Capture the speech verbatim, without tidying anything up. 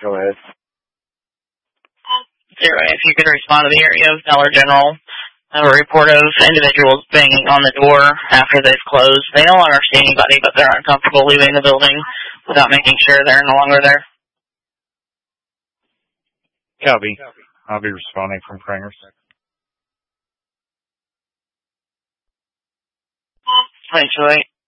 Go ahead. Zero, if you could respond to the area of Dollar General. I have a report of individuals banging on the door after they've closed. They no longer see anybody, but they're uncomfortable leaving the building without making sure they're no longer there. Copy. I'll be responding from Pringers. Thanks, right.